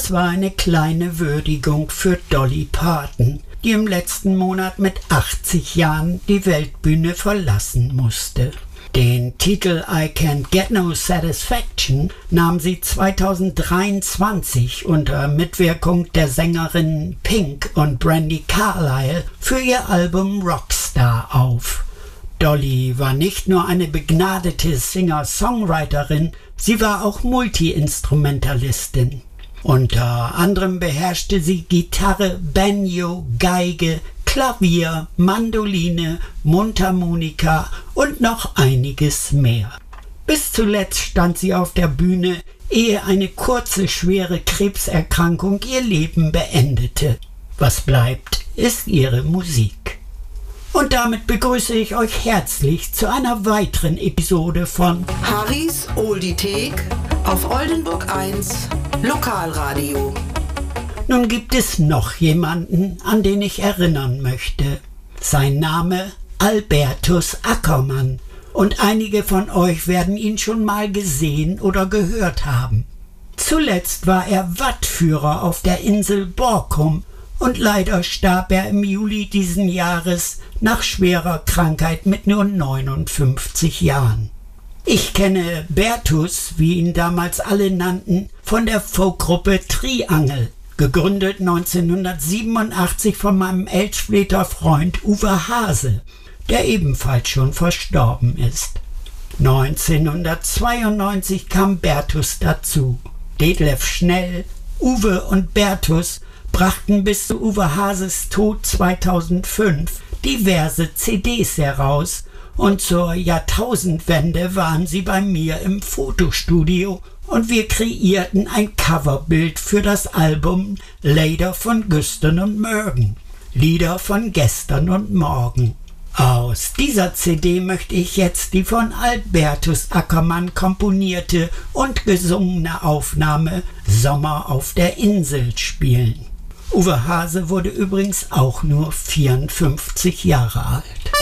Das war eine kleine Würdigung für Dolly Parton, die im letzten Monat mit 80 Jahren die Weltbühne verlassen musste. Den Titel I Can't Get No Satisfaction nahm sie 2023 unter Mitwirkung der Sängerinnen Pink und Brandi Carlile für ihr Album Rockstar auf. Dolly war nicht nur eine begnadete Singer-Songwriterin, sie war auch Multi-Instrumentalistin. Unter anderem beherrschte sie Gitarre, Banjo, Geige, Klavier, Mandoline, Mundharmonika und noch einiges mehr. Bis zuletzt stand sie auf der Bühne, ehe eine kurze, schwere Krebserkrankung ihr Leben beendete. Was bleibt, ist ihre Musik. Und damit begrüße ich euch herzlich zu einer weiteren Episode von Harrys Oldie-Thek auf Oldenburg 1 Lokalradio. Nun gibt es noch jemanden, an den ich erinnern möchte. Sein Name Albertus Ackermann. Und einige von euch werden ihn schon mal gesehen oder gehört haben. Zuletzt war er Wattführer auf der Insel Borkum und leider starb er im Juli diesen Jahres nach schwerer Krankheit mit nur 59 Jahren. Ich kenne Bertus, wie ihn damals alle nannten, von der Folkgruppe Triangel, gegründet 1987 von meinem Elstfleter Freund Uwe Hase, der ebenfalls schon verstorben ist. 1992 kam Bertus dazu. Detlef Schnell, Uwe und Bertus brachten bis zu Uwe Hases Tod 2005 diverse CDs heraus und zur Jahrtausendwende waren sie bei mir im Fotostudio und wir kreierten ein Coverbild für das Album Lieder von Güsten und Mörgen, Lieder von gestern und morgen. Aus dieser CD möchte ich jetzt die von Albertus Ackermann komponierte und gesungene Aufnahme Sommer auf der Insel spielen. Uwe Hase wurde übrigens auch nur 54 Jahre alt.